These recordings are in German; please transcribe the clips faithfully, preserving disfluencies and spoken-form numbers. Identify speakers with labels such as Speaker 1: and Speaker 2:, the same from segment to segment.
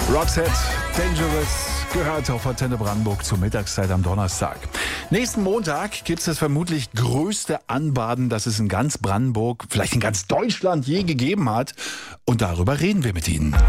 Speaker 1: Roxette, Dangerous, gehört auf Antenne Brandenburg zur Mittagszeit am Donnerstag. Nächsten Montag gibt es das vermutlich größte Anbaden, das es in ganz Brandenburg, vielleicht in ganz Deutschland je gegeben hat. Und darüber reden wir mit Ihnen.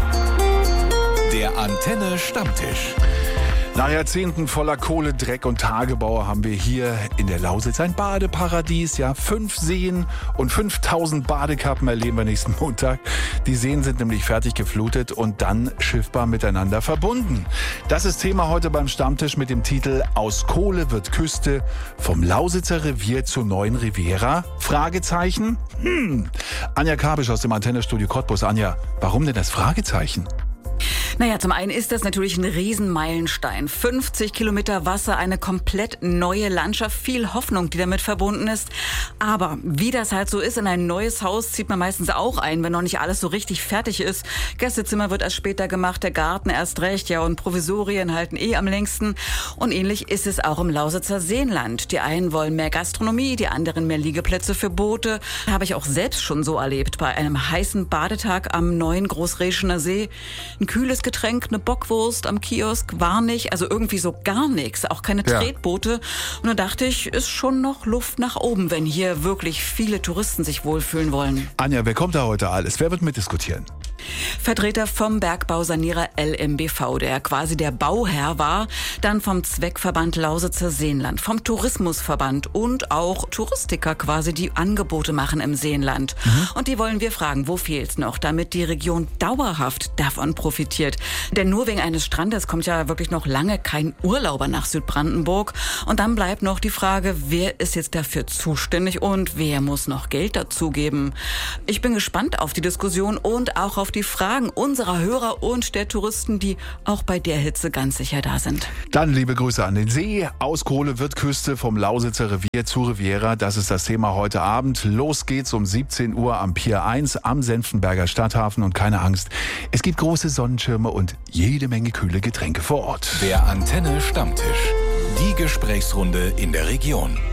Speaker 2: Der Antenne Stammtisch.
Speaker 1: Nach Jahrzehnten voller Kohle, Dreck und Tagebau haben wir hier in der Lausitz ein Badeparadies. Ja, fünf Seen und fünftausend Badekappen erleben wir nächsten Montag. Die Seen sind nämlich fertig geflutet und dann schiffbar miteinander verbunden. Das ist Thema heute beim Stammtisch mit dem Titel Aus Kohle wird Küste, vom Lausitzer Revier zur neuen Riviera? Fragezeichen? Hm. Anja Kabisch aus dem Antennestudio Cottbus. Anja, warum denn das Fragezeichen?
Speaker 3: Naja, zum einen ist das natürlich ein Riesenmeilenstein. fünfzig Kilometer Wasser, eine komplett neue Landschaft, viel Hoffnung, die damit verbunden ist. Aber wie das halt so ist, in ein neues Haus zieht man meistens auch ein, wenn noch nicht alles so richtig fertig ist. Gästezimmer wird erst später gemacht, der Garten erst recht, ja, und Provisorien halten eh am längsten. Und ähnlich ist es auch im Lausitzer Seenland. Die einen wollen mehr Gastronomie, die anderen mehr Liegeplätze für Boote. Habe ich auch selbst schon so erlebt, bei einem heißen Badetag am neuen Großreschener See. Ein kühles Getränk, eine Bockwurst am Kiosk, war nicht, also irgendwie so gar nichts, auch keine
Speaker 1: Ja.
Speaker 3: Tretboote. Und da dachte ich, ist schon noch Luft nach oben, wenn hier wirklich viele Touristen sich wohlfühlen wollen.
Speaker 1: Anja, wer kommt da heute alles? Wer wird mitdiskutieren?
Speaker 3: Vertreter vom Bergbausanierer L M B V, der quasi der Bauherr war, dann vom Zweckverband Lausitzer Seenland, vom Tourismusverband und auch Touristiker quasi, die Angebote machen im Seenland. Mhm. Und die wollen wir fragen, wo fehlt's noch, damit die Region dauerhaft davon profitiert. Denn nur wegen eines Strandes kommt ja wirklich noch lange kein Urlauber nach Südbrandenburg. Und dann bleibt noch die Frage, wer ist jetzt dafür zuständig und wer muss noch Geld dazugeben? Ich bin gespannt auf die Diskussion und auch auf die Fragen unserer Hörer und der Touristen, die auch bei der Hitze ganz sicher da sind.
Speaker 1: Dann liebe Grüße an den See. Aus Kohle wird Küste, vom Lausitzer Revier zur Riviera. Das ist das Thema heute Abend. Los geht's um siebzehn Uhr am Pier eins am Senftenberger Stadthafen. Und keine Angst, es gibt große Sonnenschirme und jede Menge kühle Getränke vor Ort.
Speaker 2: Der Antenne Stammtisch. Die Gesprächsrunde in der Region.